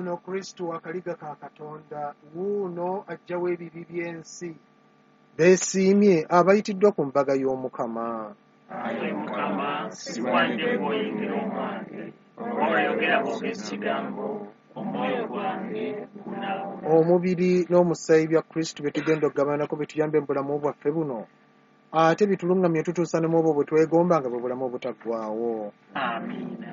ono Kristo akaliga ka Katonda, wuuno ajjawo ebibi by'ensi. Beesiimye abayitiddwa ku mbaga y'Omukama. Ayi Mukama, siwadde bw'oyingira omwange, oba oyogera bw'ekigambo, omwoyo gwange gunaawona. Omubiri n'omusaayi bya Kristo bye tugenda okugabanako bituyambe mu bulamu bwaffe buno, ate bitulungamye tutuusa ne mu obwo bwe twegomba nga bwe bulamu obutaggwaawo. Amiina.